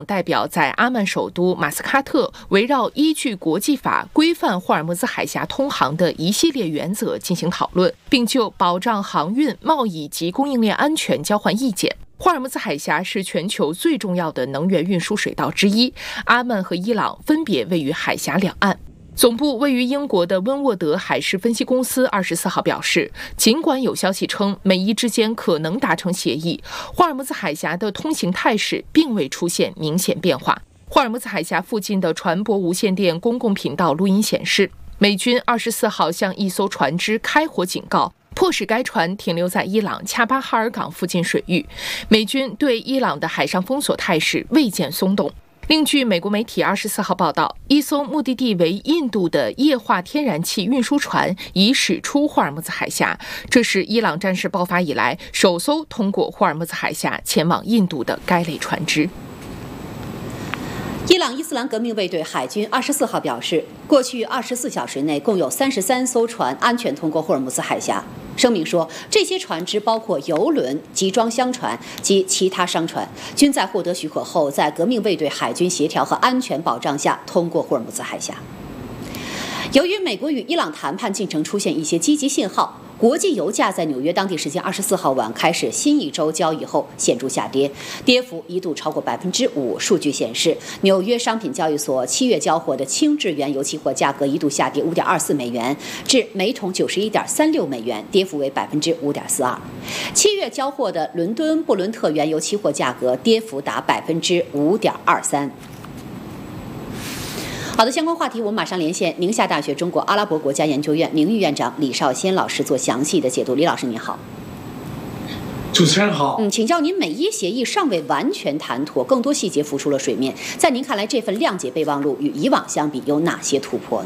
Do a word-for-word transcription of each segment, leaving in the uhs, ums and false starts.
代表在阿曼首都马斯喀特围绕依据国际法规范霍尔木兹海峡通航的一系列原则进行讨论，并就保障航运、贸易及供应链安全交换意见。霍尔木兹海峡是全球最重要的能源运输水道之一，阿曼和伊朗分别位于海峡两岸。总部位于英国的温沃德海事分析公司二十四号表示，尽管有消息称美伊之间可能达成协议，霍尔木兹海峡的通行态势并未出现明显变化。霍尔木兹海峡附近的船舶无线电公共频道录音显示，美军二十四号向一艘船只开火警告，迫使该船停留在伊朗恰巴哈尔港附近水域。美军对伊朗的海上封锁态势未见松动。另据美国媒体二十四号报道，一艘目的地为印度的液化天然气运输船已驶出霍尔木兹海峡，这是伊朗战事爆发以来首艘通过霍尔木兹海峡前往印度的该类船只。 伊朗伊斯兰革命卫队海军二十四号表示，过去二十四小时内共有三十三艘船安全通过霍尔木兹海峡。声明说，这些船只包括油轮、集装箱船及其他商船，均在获得许可后，在革命卫队海军协调和安全保障下通过霍尔木兹海峡。由于美国与伊朗谈判进程出现一些积极信号，国际油价在纽约当地时间二十四号晚开始新一周交易后显著下跌，跌幅一度超过百分之五。数据显示，纽约商品交易所七月交货的轻质原油期货价格一度下跌五点二四美元，至每桶九十一点三六美元，跌幅为百分之五点四二。七月交货的伦敦布伦特原油期货价格跌幅达百分之五点二三。好的，相关话题我们马上连线宁夏大学中国阿拉伯国家研究院名誉院长李少先老师做详细的解读。李老师您好。 主持人好。 嗯，请教您，美伊协议尚未完全谈妥，更多细节浮出了水面。在您看来，这份谅解备忘录与以往相比有哪些突破呢？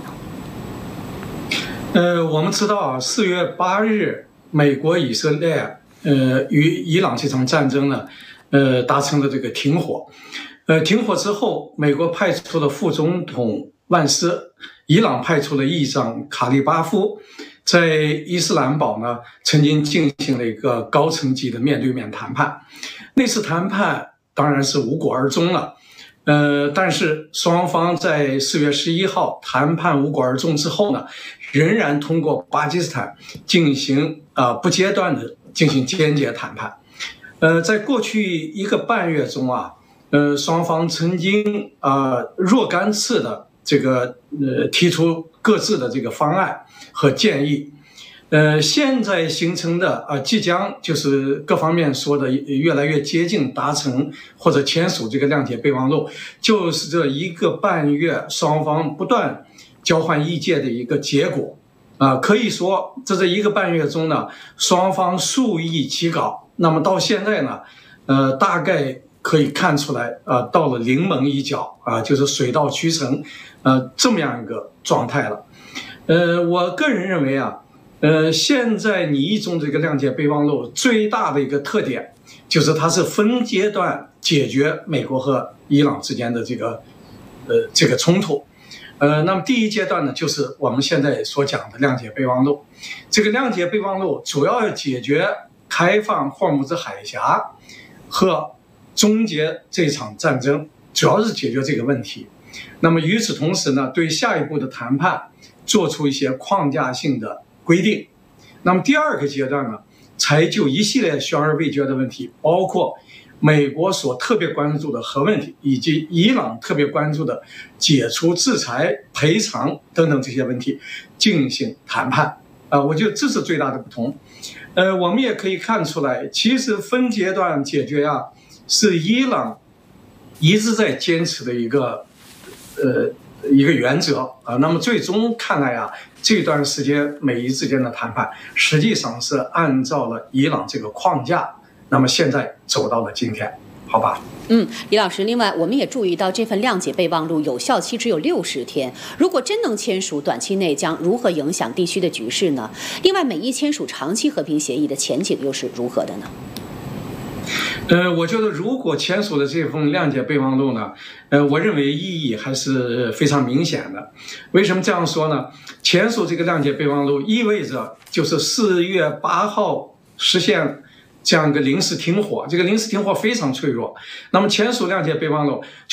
呃，我们知道啊，四月八日，美国、以色列呃与伊朗这场战争呢，呃达成了这个停火。呃，停火之后，美国派出了副总统万斯，伊朗派出了议长卡利巴夫，在伊斯兰堡呢，曾经进行了一个高层级的面对面谈判。那次谈判当然是无果而终了，呃，但是双方在四月十一号谈判无果而终之后呢，仍然通过巴基斯坦进行啊、呃、不间断的进行间接谈判。呃，在过去一个半月中啊。呃，双方曾经啊、呃、若干次的这个呃提出各自的这个方案和建议，呃，现在形成的啊、呃、即将就是各方面说的越来越接近达成或者签署这个谅解备忘录，就是这一个半月双方不断交换意见的一个结果啊、呃，可以说在这一个半月中呢，双方数议起稿，那么到现在呢，呃，大概。可以看出来，呃，到了临门一脚啊、呃，就是水到渠成，呃，这么样一个状态了。呃，我个人认为啊，呃，现在拟议中这个谅解备忘录最大的一个特点，就是它是分阶段解决美国和伊朗之间的这个，呃，这个冲突。呃，那么第一阶段呢，就是我们现在所讲的谅解备忘录。这个谅解备忘录主要要解决开放霍尔木兹海峡和终结这场战争，主要是解决这个问题。那么与此同时呢，对下一步的谈判做出一些框架性的规定。那么第二个阶段呢，才就一系列悬而未决的问题，包括美国所特别关注的核问题，以及伊朗特别关注的解除制裁、赔偿等等这些问题进行谈判。啊、呃，我觉得这是最大的不同。呃，我们也可以看出来，其实分阶段解决啊。是伊朗一直在坚持的一个呃一个原则啊。那么最终看来啊，这段时间美伊之间的谈判实际上是按照了伊朗这个框架，那么现在走到了今天，好吧？ 嗯，李老师，另外我们也注意到这份谅解备忘录有效期只有六十天，如果真能签署，短期内将如何影响地区的局势呢？另外，美伊签署长期和平协议的前景又是如何的呢？ 呃，我觉得如果签署的这份谅解备忘录呢，呃，我认为意义还是非常明显的。为什么这样说呢？签署这个谅解备忘录意味着就是四月八号实现这样一个临时停火，这个临时停火非常脆弱。那么签署谅解备忘录